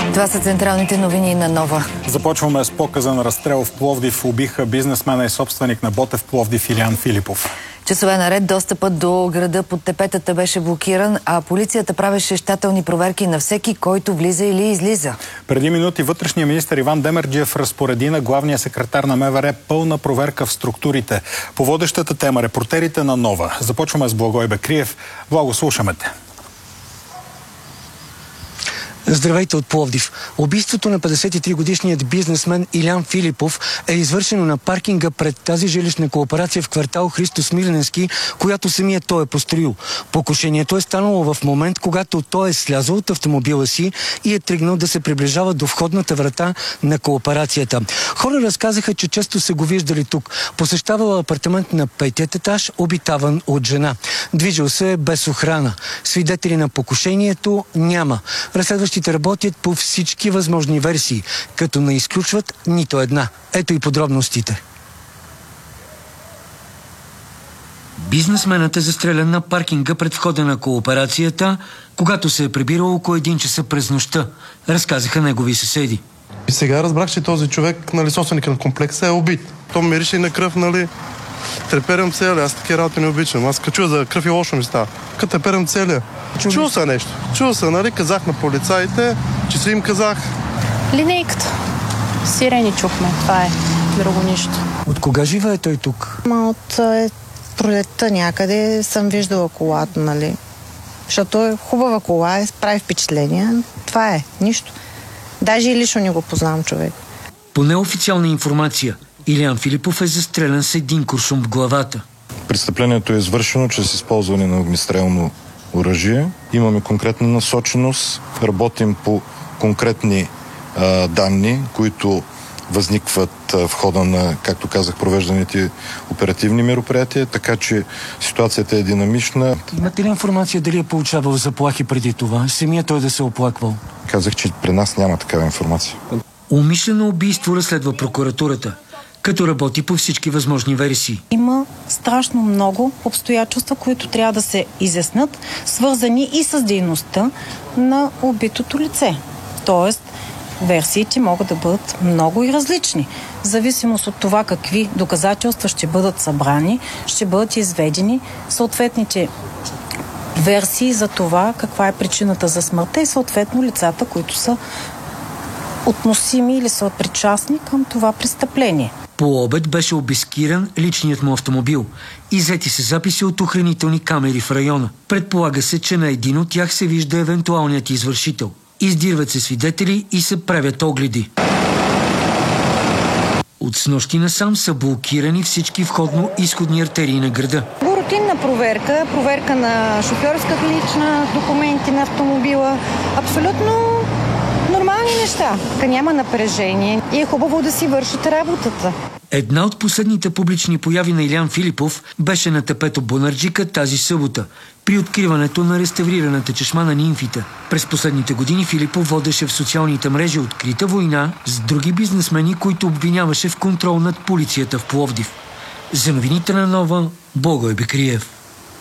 Това са централните новини на Нова. Започваме с показа на разстрел в Пловдив. Убиха бизнесмена и собственик на Ботев Пловдив Илиян Филипов. Часове наред достъпът до града под тепетата беше блокиран, а полицията правеше щателни проверки на всеки, който влиза или излиза. Преди минути вътрешният министър Иван Демерджиев разпореди на главния секретар на МВР пълна проверка в структурите. По водещата тема репортерите на Нова. Започваме с Благой Бекриев. Благо, слушаме те. Здравейте от Пловдив. Убийството на 53-годишният бизнесмен Илиян Филипов е извършено на паркинга пред тази жилищна кооперация в квартал Христо Смирненски, която самият той е построил. Покушението е станало в момент, когато той е слязъл от автомобила си и е тръгнал да се приближава до входната врата на кооперацията. Хора разказаха, че често са го виждали тук. Посещавал апартамент на 5-тият етаж, обитаван от жена. Движил се без охрана. Свидетели на покушението няма. Разследващите работят по всички възможни версии, като не изключват нито една. Ето и подробностите. Бизнесменът е застрелян на паркинга пред входа на кооперацията, когато се е прибирал около 1 часа през нощта, разказаха негови съседи. И сега разбрах, че този човек, собственика на комплекса е убит. То мирише и на кръв, треперям целия. Аз такива работи не обичам. Аз като чуя за кръв и лошо ми става. Като треперям целия. Чул са нещо. Чул са, казах на полицаите, че си им казах. Линейката. Сирени чухме. Това е. Друго нищо. От кога живее той тук? От пролетта някъде съм виждала колата, Защото е хубава кола, прави впечатление. Това е. Нищо. Даже и лично не го познавам човек. По неофициална информация, Илиян Филипов е застрелян с един куршум в главата. Престъплението е извършено чрез използване на огнестрелно оръжие. Имаме конкретна насоченост, работим по конкретни данни, които възникват в хода на, както казах, провежданите оперативни мероприятия, така че ситуацията е динамична. Имате ли информация дали е получавал заплахи преди това? Самия той да се оплаквал? Казах, че при нас няма такава информация. Умишлено убийство разследва прокуратурата, като работи по всички възможни версии. Има страшно много обстоятелства, които трябва да се изяснат, свързани и с дейността на убитото лице. Тоест, версиите могат да бъдат много и различни. В зависимост от това какви доказателства ще бъдат събрани, ще бъдат изведени съответните версии за това каква е причината за смъртта и съответно лицата, които са относими или са причастни към това престъпление. По обед беше обискиран личният му автомобил. Иззети се записи от охранителни камери в района. Предполага се, че на един от тях се вижда евентуалният извършител. Издирват се свидетели и се правят огледи. От снощи насам са блокирани всички входно-изходни артерии на града. Рутинна проверка на шофьорската лична, документи на автомобила. Абсолютно нормални неща. Няма напрежение и е хубаво да си вършите работата. Една от последните публични появи на Илиян Филипов беше на тепето Бонарджика тази събота, при откриването на реставрираната чешма на нимфите. През последните години Филипов водеше в социалните мрежи открита война с други бизнесмени, които обвиняваше в контрол над полицията в Пловдив. За новините на Нова, Благой Бекриев.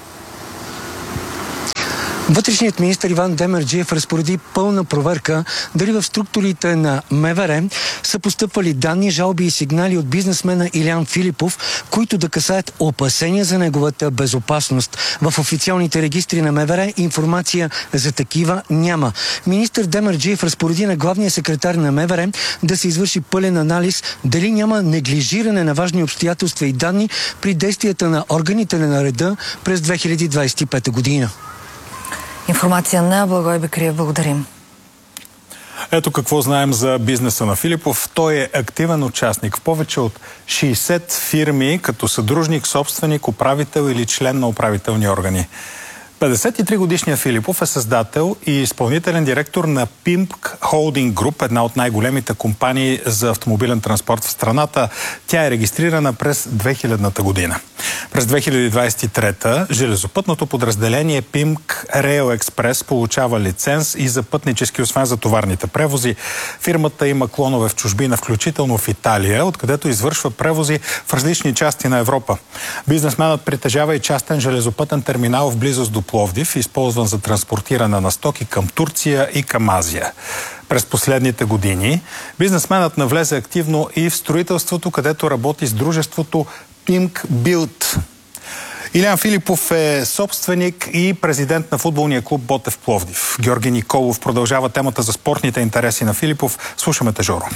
Вътрешният министър Иван Демерджиев разпореди пълна проверка дали в структурите на МВР са постъпвали данни, жалби и сигнали от бизнесмена Илиян Филипов, които да касаят опасения за неговата безопасност. В официалните регистри на МВР информация за такива няма. Министър Демерджиев разпореди на главния секретар на МВР да се извърши пълен анализ дали няма неглижиране на важни обстоятелства и данни при действията на органите на реда през 2025 година. Информация на Благой Бекриев. Благодарим. Ето какво знаем за бизнеса на Филипов. Той е активен участник в повече от 60 фирми, като съдружник, собственик, управител или член на управителни органи. 53-годишният Филипов е създател и изпълнителен директор на Pimp Holding Group, една от най-големите компании за автомобилен транспорт в страната. Тя е регистрирана през 2000-та година. През 2023-та железопътното подразделение Pimp Rail Express получава лиценз и за пътнически, освен за товарните превози. Фирмата има клонове в чужбина, включително в Италия, откъдето извършва превози в различни части на Европа. Бизнесменът притежава и частен железопътен терминал в близост до Пловдив, използван за транспортиране на стоки към Турция и към Азия. През последните години бизнесменът навлезе активно и в строителството, където работи с дружеството Pink Build. Илиян Филипов е собственик и президент на футболния клуб Ботев Пловдив. Георги Николов продължава темата за спортните интереси на Филипов. Слушаме те, Жоро.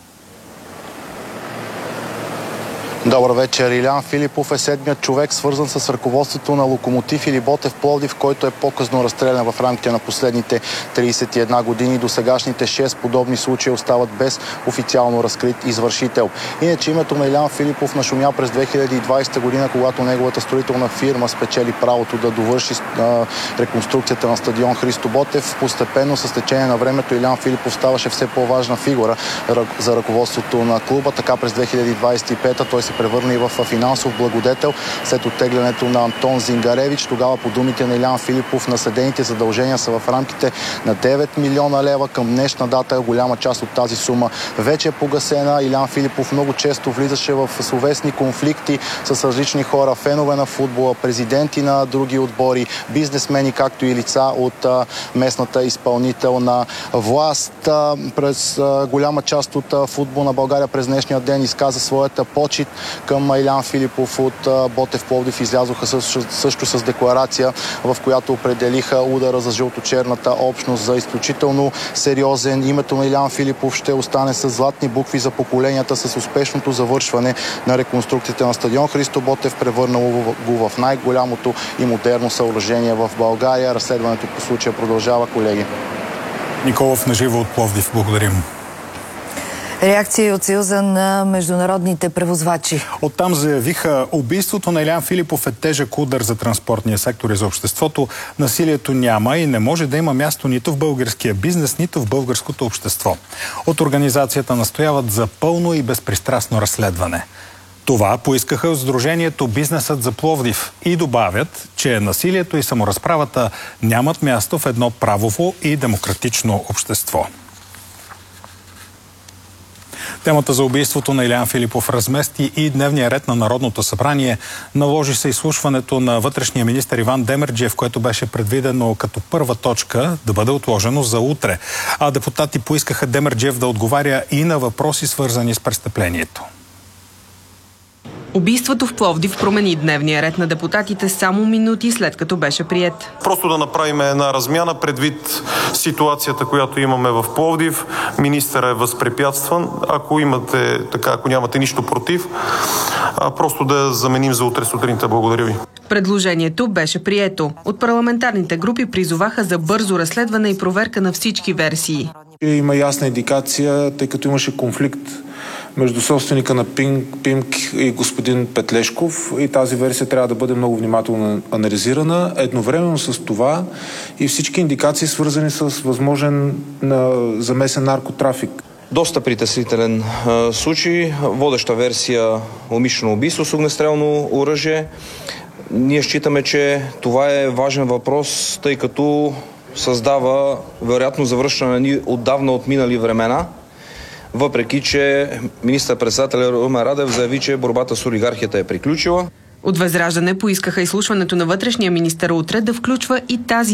Добър вечер. Илиян Филипов е седмият човек, свързан с ръководството на Локомотив или Ботев Пловдив, който е по-късно разстрелян в рамките на последните 31 години. До сегашните 6 подобни случаи остават без официално разкрит извършител. Иначе името на Илиян Филипов нашумя през 2020 година, когато неговата строителна фирма спечели правото да довърши реконструкцията на стадион Христо Ботев. Постепенно с течение на времето Илиян Филипов ставаше все по-важна фигура за ръководството на клуба. Така през 2025 той се превърна и в финансов благодетел след оттеглянето на Антон Зингаревич. Тогава, по думите на Илиян Филипов, наследените задължения са в рамките на 9 милиона лева. Към днешна дата голяма част от тази сума вече е погасена. Илиян Филипов много често влизаше в словесни конфликти с различни хора, фенове на футбола, президенти на други отбори, бизнесмени, както и лица от местната изпълнителна власт. През голяма част от футбол на България през днешния ден изказа своята почит към Илиян Филипов. От Ботев Пловдив излязоха също с декларация, в която определиха удара за жълточерната общност за изключително сериозен. Името на Илиян Филипов ще остане с златни букви за поколенията с успешното завършване на реконструкцията на стадион Христо Ботев, превърнало го в най-голямото и модерно съоръжение в България. Разследването по случая продължава, колеги. Николов наживо от Пловдив. Благодарим. Реакции от Съюза на международните превозвачи. Оттам заявиха: убийството на Илиян Филипов е тежък удар за транспортния сектор и за обществото. Насилието няма и не може да има място нито в българския бизнес, нито в българското общество. От организацията настояват за пълно и безпристрастно разследване. Това поискаха от сдружението Бизнесът за Пловдив и добавят, че насилието и саморазправата нямат място в едно правово и демократично общество. Темата за убийството на Илиян Филипов размести и дневния ред на Народното събрание. Наложи се изслушването на вътрешния министър Иван Демерджиев, което беше предвидено като първа точка да бъде отложено за утре. А депутати поискаха Демерджиев да отговаря и на въпроси, свързани с престъплението. Убийството в Пловдив промени дневния ред на депутатите само минути след като беше приет. Просто да направим една размяна предвид ситуацията, която имаме в Пловдив. Министърът е възпрепятстван. Ако нямате нищо против, просто да заменим за утре сутринта. Благодаря ви. Предложението беше прието. От парламентарните групи призоваха за бързо разследване и проверка на всички версии. Има ясна индикация, тъй като имаше конфликт между собственика на Пимк и господин Петлешков, и тази версия трябва да бъде много внимателно анализирана. Едновременно с това и всички индикации, свързани с възможен замесен наркотрафик. Доста притеснителен случай. Водеща версия умишлено убийство с огнестрелно оръжие. Ние считаме, че това е важен въпрос, тъй като създава вероятно завръщане ни отдавна отминали времена, въпреки че министър-председателят Румен Радев заяви, че борбата с олигархията е приключила. От Възраждане поискаха изслушването на вътрешния министър утре да включва и тази